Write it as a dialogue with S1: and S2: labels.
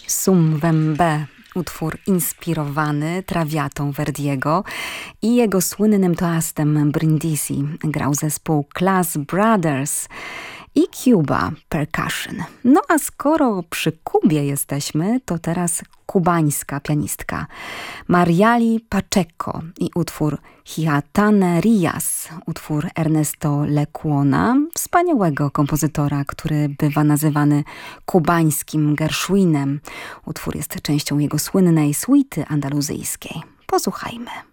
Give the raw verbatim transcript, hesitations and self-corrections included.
S1: Sumwembe, utwór inspirowany trawiatą Verdiego i jego słynnym toastem Brindisi grał zespół Class Brothers i Cuba Percussion. No a skoro przy Kubie jesteśmy, to teraz kubańska pianistka Mariali Pacheco i utwór Hiatanerías, utwór Ernesto Lecuona, wspaniałego kompozytora, który bywa nazywany kubańskim Gershwinem. Utwór jest częścią jego słynnej suity andaluzyjskiej. Posłuchajmy.